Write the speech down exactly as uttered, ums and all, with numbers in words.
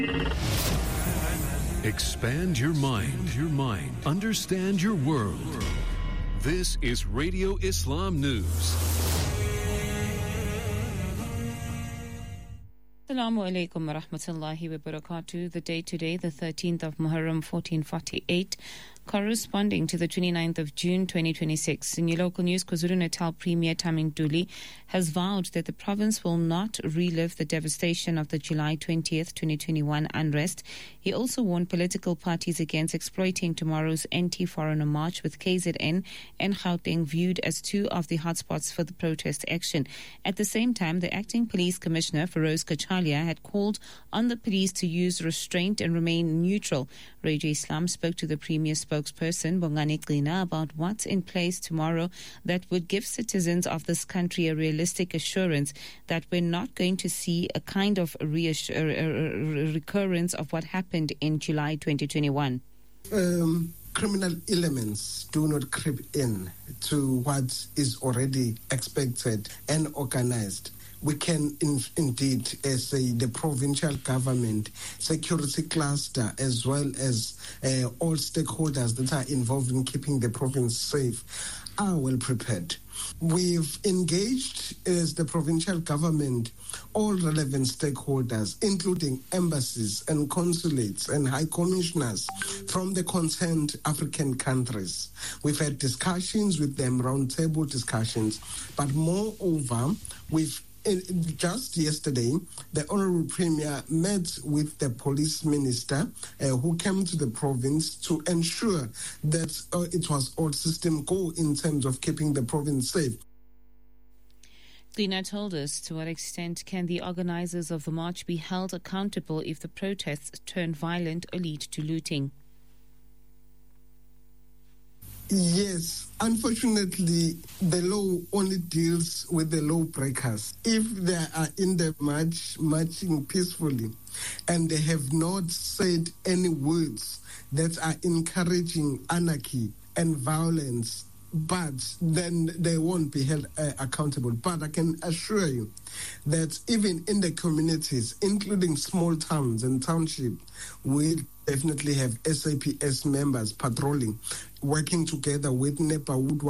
Expand your mind, your mind. Understand your world. This is Radio Islam News. Assalamu alaikum wa rahmatullahi wa barakatuh. The date today, the thirteenth of Muharram fourteen forty-eight, corresponding to the twenty-ninth of June twenty twenty-six. In your local news, KwaZulu-Natal Premier Taming Duli has vowed that the province will not relive the devastation of the July twentieth, twenty twenty-one unrest. He also warned political parties against exploiting tomorrow's anti-foreigner march, with K Z N and Gauteng viewed as two of the hotspots for the protest action. At the same time, the acting police commissioner, Feroz Kachalia, had called on the police to use restraint and remain neutral. Radio Islam spoke to the Premier's spokesperson, Bongani Qina, about what's in place tomorrow that would give citizens of this country a realistic assurance that we're not going to see a kind of reassur- uh, recurrence of what happened in July twenty twenty-one. Um, criminal elements do not creep in to what is already expected and organized. We can in, indeed uh, say the provincial government, security cluster, as well as uh, all stakeholders that are involved in keeping the province safe, are well prepared. We've engaged as the provincial government all relevant stakeholders, including embassies and consulates and high commissioners from the concerned African countries. We've had discussions with them, roundtable discussions, but moreover, we've just yesterday, the Honorable Premier met with the police minister uh, who came to the province to ensure that uh, it was all system go in terms of keeping the province safe. Lina told us to what extent can the organizers of the march be held accountable if the protests turn violent or lead to looting. Yes, unfortunately, the law only deals with the law breakers. If they are in the march, marching peacefully, and they have not said any words that are encouraging anarchy and violence, but then they won't be held uh, accountable. But I can assure you that even in the communities, including small towns and townships, we definitely have S A P S members patrolling, working together with NEPA,